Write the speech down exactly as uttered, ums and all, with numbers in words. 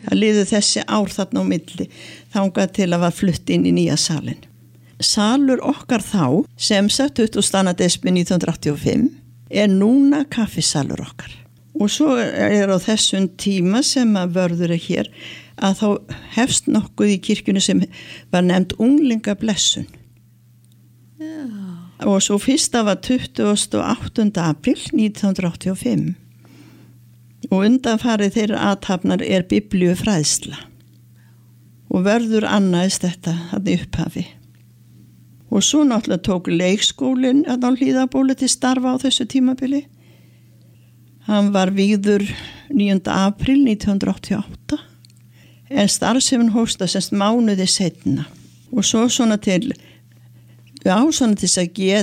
Það liðu þessi ár þarna á milli þangað til að var flutt inn í nýja salin. Salur okkar þá, sem sagt tuttugasta desember nítján hundruð áttatíu og fimm, er núna kaffisalur okkar. Og svo er á þessum tíma sem að vörður er hér að þá hefst nokkuð í kirkjunni sem var nefnd unglingablessun. Já. Og svo fyrsta var tuttugasta og áttunda apríl nítján hundruð áttatíu og fimm. Og undanfarið þeirra athafnar er biblíufræðsla. Og vörður annaðist þetta þarna í upphafi. Og svo náttúrulega tók leikskólinn að á Hlíðarbóli til starfa á þessu tímabili. Hann var vígður níunda apríl nítján hundruð áttatíu og átta en starfsemin hófst semst mánuði seinna. Og svo svona til, já, svona til þess að